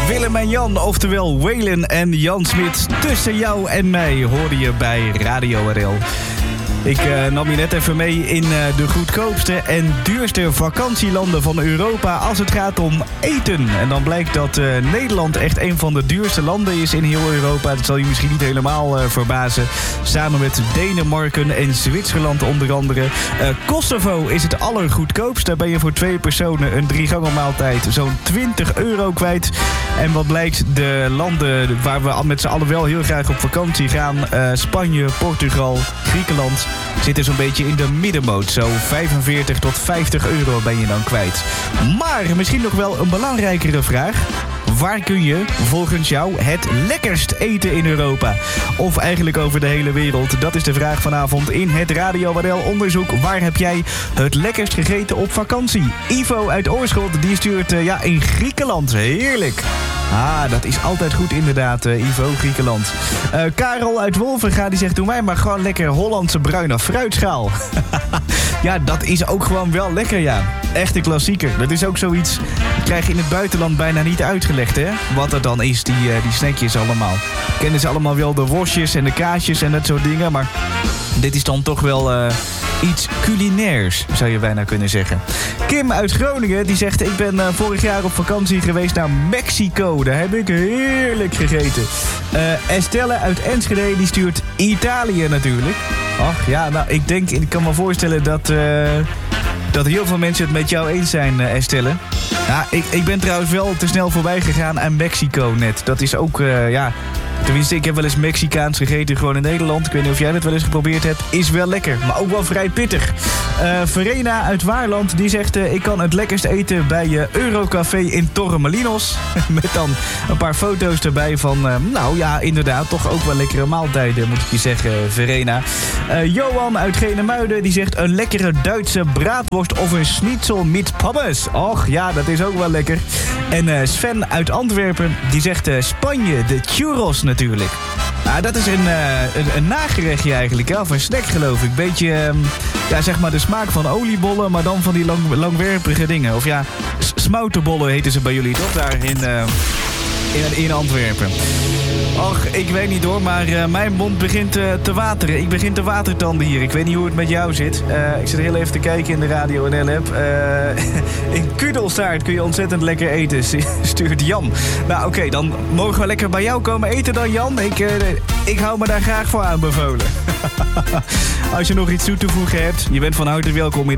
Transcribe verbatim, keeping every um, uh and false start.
Willem en Jan, oftewel Waylon en Jan Smit. Tussen jou en mij hoorde je bij Radio R L. Ik uh, nam je net even mee in uh, de goedkoopste en duurste vakantielanden van Europa als het gaat om eten. En dan blijkt dat uh, Nederland echt een van de duurste landen is in heel Europa. Dat zal je misschien niet helemaal uh, verbazen. Samen met Denemarken en Zwitserland onder andere. Uh, Kosovo is het allergoedkoopst. Daar ben je voor twee personen een driegangenmaaltijd zo'n twintig euro kwijt. En wat blijkt, de landen waar we met z'n allen wel heel graag op vakantie gaan... Uh, Spanje, Portugal, Griekenland... zitten zo'n beetje in de middenmoot. Zo vijfenveertig tot vijftig euro ben je dan kwijt. Maar misschien nog wel een belangrijkere vraag. Waar kun je volgens jou het lekkerst eten in Europa? Of eigenlijk over de hele wereld? Dat is de vraag vanavond in het Radio R L onderzoek. Waar heb jij het lekkerst gegeten op vakantie? Ivo uit Oorschot, die stuurt uh, ja, in Griekenland. Heerlijk. Ah, dat is altijd goed inderdaad, uh, Ivo, Griekenland. Uh, Karel uit Wolvenga, die zegt... doe mij maar gewoon lekker Hollandse bruine fruitschaal. Ja, dat is ook gewoon wel lekker, ja. Echte klassieker. Dat is ook zoiets... dat krijg je in het buitenland bijna niet uitgelegd, hè? Wat er dan is, die, uh, die snackjes allemaal. Kennen ze allemaal wel de worstjes en de kaasjes en dat soort dingen... maar dit is dan toch wel... Uh, iets culinairs, zou je bijna kunnen zeggen. Kim uit Groningen, die zegt... ik ben uh, vorig jaar op vakantie geweest naar Mexico. Daar heb ik heerlijk gegeten. Uh, Estelle uit Enschede, die stuurt Italië natuurlijk. Ach ja, nou, ik denk... ik kan me voorstellen dat... Uh, dat heel veel mensen het met jou eens zijn, uh, Estelle. Ja, ik, ik ben trouwens wel te snel voorbij gegaan aan Mexico net. Dat is ook, uh, ja... tenminste, ik heb wel eens Mexicaans gegeten gewoon in Nederland. Ik weet niet of jij dat wel eens geprobeerd hebt. Is wel lekker, maar ook wel vrij pittig. Uh, Verena uit Waarland, die zegt... Uh, ik kan het lekkerst eten bij uh, Eurocafé in Torremolinos. Met dan een paar foto's erbij van... Uh, nou ja, inderdaad, toch ook wel lekkere maaltijden, moet ik je zeggen, Verena. Uh, Johan uit Genemuiden, die zegt... een lekkere Duitse braadworst of een schnitzel met pommes. Och, ja, dat is ook wel lekker. En uh, Sven uit Antwerpen, die zegt... Uh, Spanje, de churros natuurlijk. Nou, dat is een, uh, een, een nagerechtje eigenlijk, hè? Of een snack geloof ik. Beetje, uh, ja, zeg maar de smaak van oliebollen, maar dan van die lang, langwerpige dingen. Of ja, s- smoutenbollen heten ze bij jullie toch daar in, uh, in, in Antwerpen. Och, ik weet niet hoor, maar uh, mijn mond begint uh, te wateren. Ik begin te watertanden hier. Ik weet niet hoe het met jou zit. Uh, ik zit heel even te kijken in de Radio N L-app. Uh, in Kudelstaart kun je ontzettend lekker eten, stuurt Jan. Nou oké, okay, dan mogen we lekker bij jou komen eten dan, Jan. Ik, uh, ik hou me daar graag voor aanbevolen. Als je nog iets toe te voegen hebt, je bent van harte welkom in